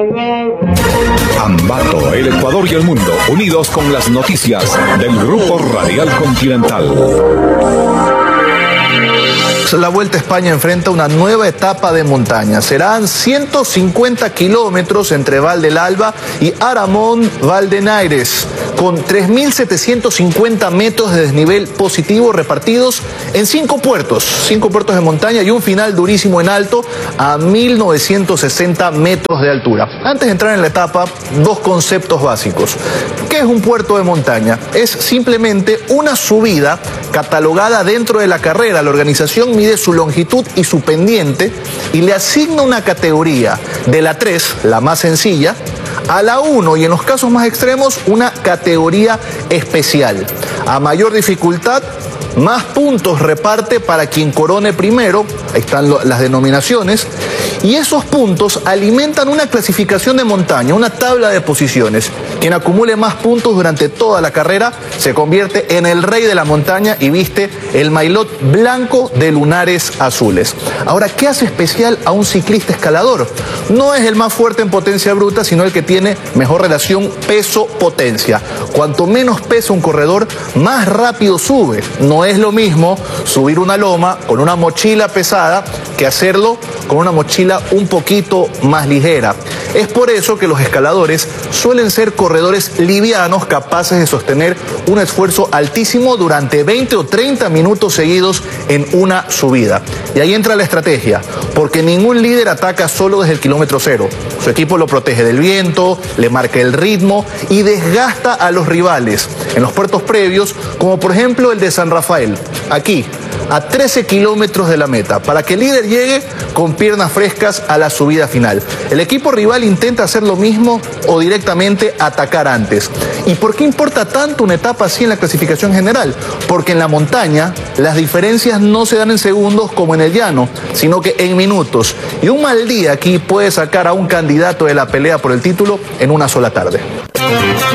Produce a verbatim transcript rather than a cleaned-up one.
Ambato, el Ecuador y el mundo, unidos con las noticias del Grupo Radial Continental. La Vuelta a España enfrenta una nueva etapa de montaña. Serán ciento cincuenta kilómetros entre Val del Alba y Aramón Valdenaires, con tres mil setecientos cincuenta metros de desnivel positivo repartidos en cinco puertos, cinco puertos de montaña y un final durísimo en alto a mil novecientos sesenta metros de altura. Antes de entrar en la etapa, dos conceptos básicos. ¿Qué es un puerto de montaña? Es simplemente una subida catalogada dentro de la carrera. La organización mide su longitud y su pendiente y le asigna una categoría de la tres, la más sencilla, a la uno y en los casos más extremos una categoría especial. A mayor dificultad, más puntos reparte para quien corone primero, ahí están lo, las denominaciones, y esos puntos alimentan una clasificación de montaña, una tabla de posiciones. Quien acumule más puntos durante toda la carrera se convierte en el rey de la montaña y viste el maillot blanco de lunares azules. Ahora, ¿qué hace especial a un ciclista escalador? No es el más fuerte en potencia bruta, sino el que tiene mejor relación peso-potencia. Cuanto menos pesa un corredor, más rápido sube. No es lo mismo subir una loma con una mochila pesada que hacerlo con una mochila un poquito más ligera. Es por eso que los escaladores suelen ser corredores livianos capaces de sostener un esfuerzo altísimo durante veinte o treinta minutos seguidos en una subida. Y ahí entra la estrategia, porque ningún líder ataca solo desde el kilómetro cero. Su equipo lo protege del viento, le marca el ritmo y desgasta a los rivales en los puertos previos, como por ejemplo el de San Rafael, aquí, a trece kilómetros de la meta, para que el líder llegue con piernas frescas a la subida final. El equipo rival intenta hacer lo mismo o directamente atacar antes. ¿Y por qué importa tanto una etapa así en la clasificación general? Porque en la montaña las diferencias no se dan en segundos como en el llano, sino que en minutos. Y un mal día aquí puede sacar a un candidato de la pelea por el título en una sola tarde.